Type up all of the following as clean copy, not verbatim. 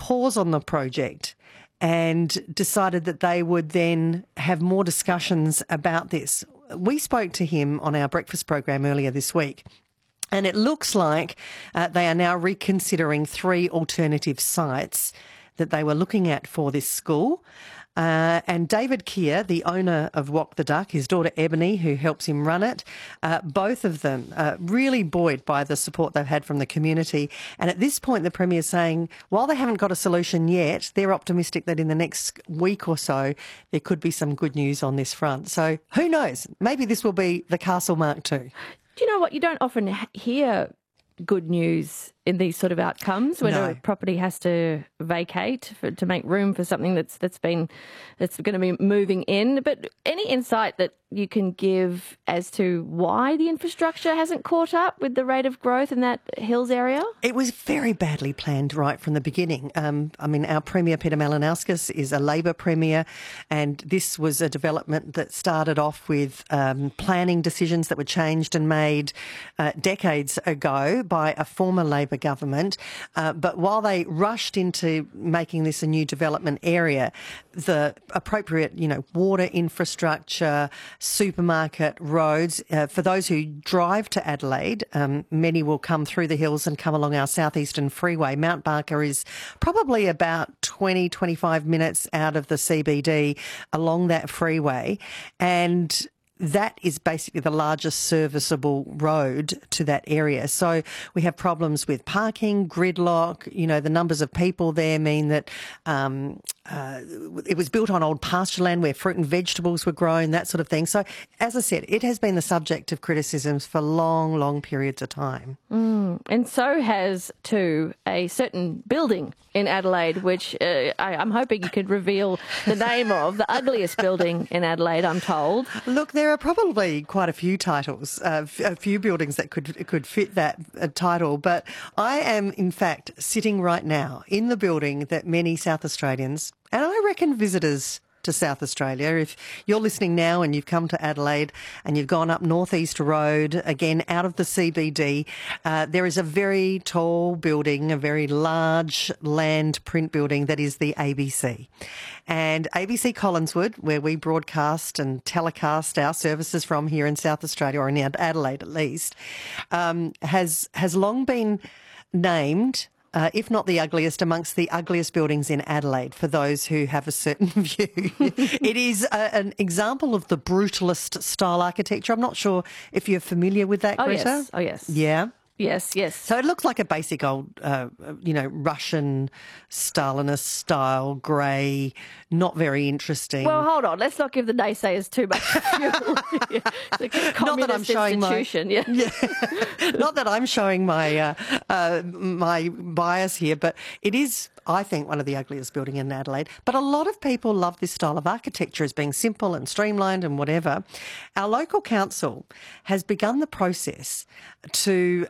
pause on the project and decided that they would then have more discussions about this. We spoke to him on our breakfast program earlier this week, and it looks like they are now reconsidering 3 alternative sites that they were looking at for this school. And David Keir, the owner of Walk the Duck, his daughter Ebony, who helps him run it, both of them really buoyed by the support they've had from the community. And at this point, the Premier's saying, while they haven't got a solution yet, they're optimistic that in the next week or so, there could be some good news on this front. So who knows? Maybe this will be the Castle Mark II. Do you know what? You don't often hear good news in these sort of outcomes when a property has to vacate to make room for something that's going to be moving in. But any insight that you can give as to why the infrastructure hasn't caught up with the rate of growth in that Hills area? It was very badly planned right from the beginning. I mean, our Premier, Peter Malinauskas, is a Labor Premier, and this was a development that started off with planning decisions that were changed and made decades ago by a former Labor government. But while they rushed into making this a new development area, the appropriate, water infrastructure, supermarket, roads, for those who drive to Adelaide, many will come through the hills and come along our southeastern freeway. Mount Barker is probably about 20, 25 minutes out of the CBD along that freeway, and that is basically the largest serviceable road to that area. So we have problems with parking, gridlock. The numbers of people there mean that it was built on old pasture land where fruit and vegetables were grown, that sort of thing. So, as I said, it has been the subject of criticisms for long, long periods of time. And so has, too, a certain building in Adelaide, which I'm hoping you could reveal the name of, the ugliest building in Adelaide, I'm told. Look, there are probably quite a few titles, a few buildings that could fit that title, but I am, in fact, sitting right now in the building that many South Australians, and I reckon visitors to South Australia, if you're listening now and you've come to Adelaide and you've gone up North East Road, again out of the CBD, there is a very tall building, a very large land print building that is the ABC. And ABC Collinswood, where we broadcast and telecast our services from here in South Australia, or in Adelaide at least, has long been named if not the ugliest, amongst the ugliest buildings in Adelaide, for those who have a certain view. It is an example of the brutalist style architecture. I'm not sure if you're familiar with that, Greta. Yes. Oh, yes. Yeah? Yes, yes. So it looks like a basic old, Russian Stalinist style, grey, not very interesting. Well, hold on. Let's not give the naysayers too much fuel. It's a communist institution. Not that I'm showing my my bias here, but it is, I think, one of the ugliest buildings in Adelaide. But a lot of people love this style of architecture as being simple and streamlined and whatever. Our local council has begun the process to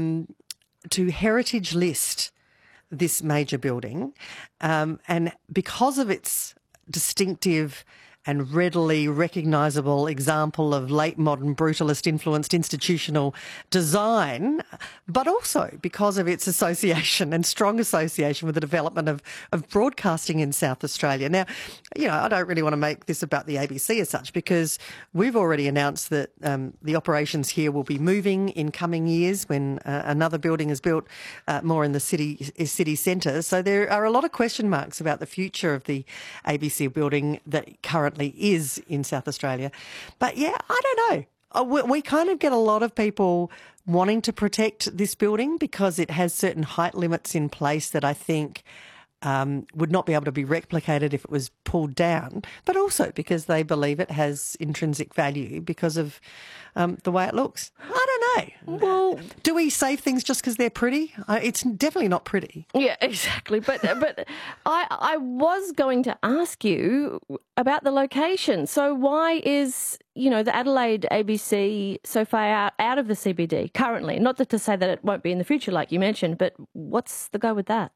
heritage list this major building, and because of its distinctive and readily recognisable example of late modern brutalist influenced institutional design, but also because of its association and strong association with the development of broadcasting in South Australia. Now, I don't really want to make this about the ABC as such, because we've already announced that the operations here will be moving in coming years when another building is built more in the city centre. So there are a lot of question marks about the future of the ABC building that currently is in South Australia. But yeah, I don't know. We kind of get a lot of people wanting to protect this building because it has certain height limits in place that I think would not be able to be replicated if it was pulled down, but also because they believe it has intrinsic value because of the way it looks. I don't know. Well, do we save things just because they're pretty? It's definitely not pretty. Yeah, exactly. But I was going to ask you about the location. So why is, the Adelaide ABC so far out of the CBD currently? Not to say that it won't be in the future, like you mentioned, but what's the go with that?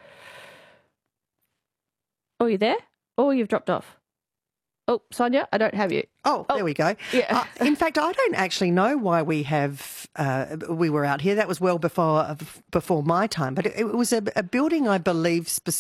Oh, you there? Oh, you've dropped off. Oh, Sonia, I don't have you. Oh, there we go. Yeah. In fact, I don't actually know why we were out here. That was well before my time, but it was a building, I believe, specifically